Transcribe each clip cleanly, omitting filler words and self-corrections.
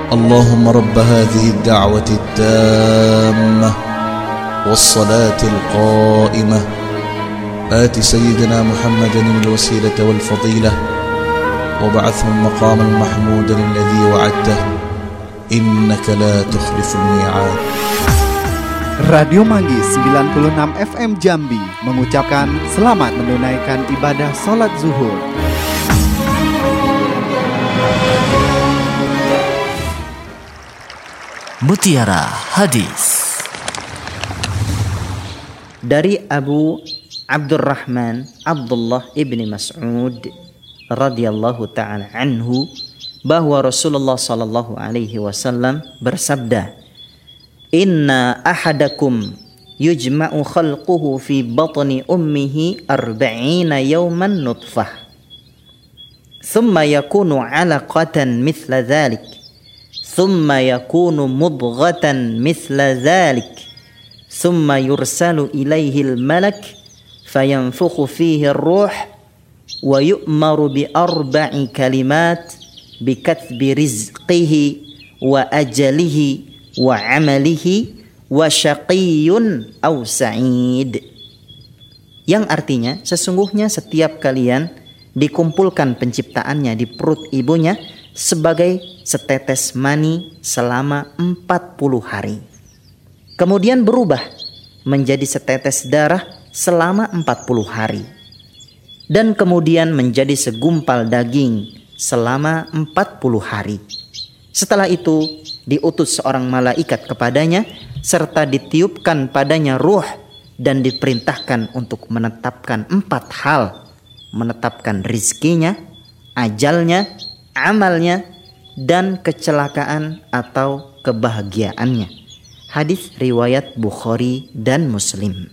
اللهم رب هذه الدعوة التامة والصلاة القائمة آت سيدنا محمدا الوسيلة والفضيلة وابعثه المقام المحمود الذي وعدته إنك لا تخلف الميعاد. Radio Manggis 96 FM Jambi mengucapkan selamat menunaikan ibadah sholat zuhur. Mutiara Hadis dari Abu Abdurrahman Abdullah ibni Mas'ud radhiyallahu ta'ala anhu bahwa Rasulullah sallallahu alaihi wasallam bersabda, Inna ahadakum yujma'u khalquhu fi batni ummihi 40 yawman nutfah thumma yakunu 'alaqatan mithla dhalik thumma yakunu mudghatan mithla dhalik thumma yursalu ilaihi al-malak fayanfukhu fihi ar-ruh wa yu'maru bi arba'i kalimat bi kathbi rizqihi wa ajalihi wa amalihi wa syaqiyyun aw sa'id, yang artinya sesungguhnya setiap kalian dikumpulkan penciptaannya di perut ibunya sebagai setetes mani selama 40 hari, kemudian berubah menjadi setetes darah selama 40 hari, dan kemudian menjadi segumpal daging selama 40 hari. Setelah itu diutus seorang malaikat kepadanya serta ditiupkan padanya ruh dan diperintahkan untuk menetapkan 4 hal: menetapkan rizkinya, ajalnya, amalnya, dan kecelakaan atau kebahagiaannya. Hadis riwayat Bukhari dan Muslim.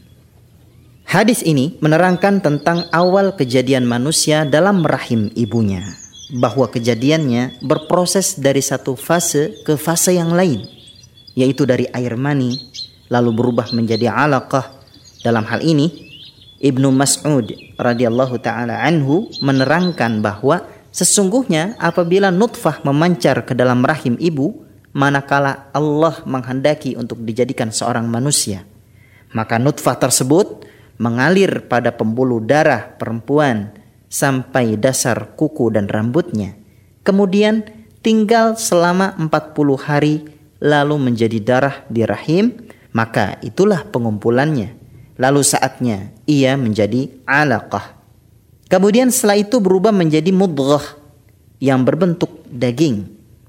Hadis ini menerangkan tentang awal kejadian manusia dalam rahim ibunya, bahwa kejadiannya berproses dari satu fase ke fase yang lain, yaitu dari air mani lalu berubah menjadi alaqah. Dalam hal ini Ibnu Mas'ud radhiyallahu taala anhu menerangkan bahwa sesungguhnya apabila nutfah memancar ke dalam rahim ibu, manakala Allah menghendaki untuk dijadikan seorang manusia, maka nutfah tersebut mengalir pada pembuluh darah perempuan sampai dasar kuku dan rambutnya, kemudian tinggal selama 40 hari lalu menjadi darah di rahim, maka itulah pengumpulannya. Lalu saatnya ia menjadi alaqah. Kemudian setelah itu berubah menjadi mudghah yang berbentuk daging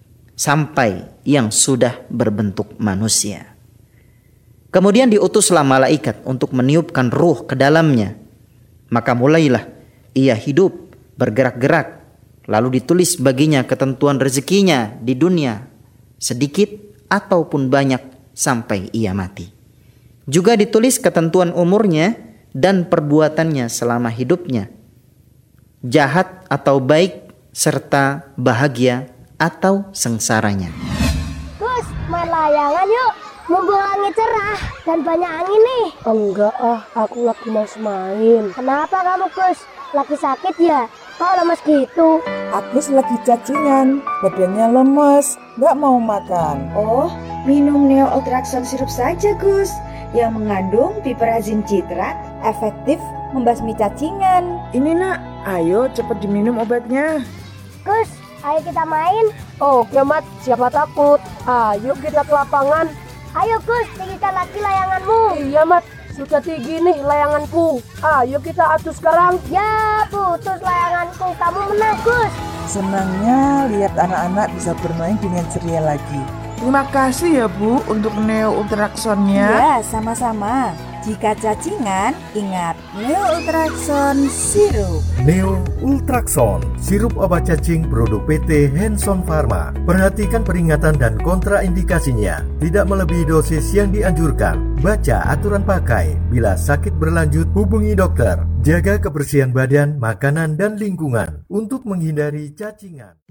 sampai yang sudah berbentuk manusia. Kemudian diutuslah malaikat untuk meniupkan ruh ke dalamnya, maka mulailah ia hidup, bergerak-gerak, lalu ditulis baginya ketentuan rezekinya di dunia, sedikit ataupun banyak sampai ia mati. Juga ditulis ketentuan umurnya dan perbuatannya selama hidupnya, jahat atau baik, serta bahagia atau sengsaranya. Gus, main layangan yuk. Mumpung langit cerah dan banyak angin nih. Enggak aku lagi mau main. Kenapa kamu, Gus? Lagi sakit ya? Kok lemes gitu? Agus lagi cacingan, badannya lemes, nggak mau makan. Oh, minum Neo Ultraxon sirup saja, Gus, yang mengandung piperazine citrat, efektif membasmi cacingan. Ini nak, ayo cepat diminum obatnya. Gus, ayo kita main. Oke Mat, siapa takut? Ayo kita ke lapangan. Ayo Gus, tinggikan lagi layanganmu. Iya Mat, sudah tinggi nih layanganku. Ayo kita adu sekarang. Ya, putus layanganku. Kamu menang, Gus. Senangnya lihat anak-anak bisa bermain dengan ceria lagi. Terima kasih ya Bu untuk Neo Ultraxonnya. Ya, sama-sama. Jika cacingan, ingat Neo Ultraxon sirup. Neo Ultraxon, sirup obat cacing produk PT Hanson Pharma. Perhatikan peringatan dan kontraindikasinya. Tidak melebihi dosis yang dianjurkan. Baca aturan pakai. Bila sakit berlanjut, hubungi dokter. Jaga kebersihan badan, makanan, dan lingkungan untuk menghindari cacingan.